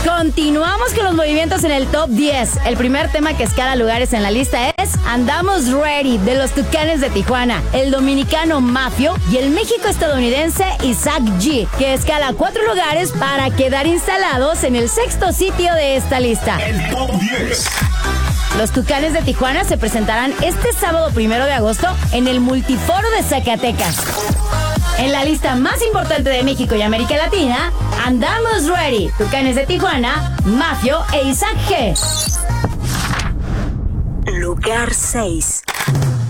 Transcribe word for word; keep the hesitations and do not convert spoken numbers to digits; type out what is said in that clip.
Continuamos con los movimientos en el top diez. El primer tema que escala lugares en la lista es Andamos Ready, de los Tucanes de Tijuana, el dominicano Mafio y el México-estadounidense Isaac G, que escala cuatro lugares para quedar instalados en el sexto sitio de esta lista. El top diez. Los Tucanes de Tijuana se presentarán este sábado primero de agosto en el Multiforo de Zacatecas. En la lista más importante de México y América Latina, Andamos Ready, Tucanes de Tijuana, Mafio e Isaac G. Lugar seis.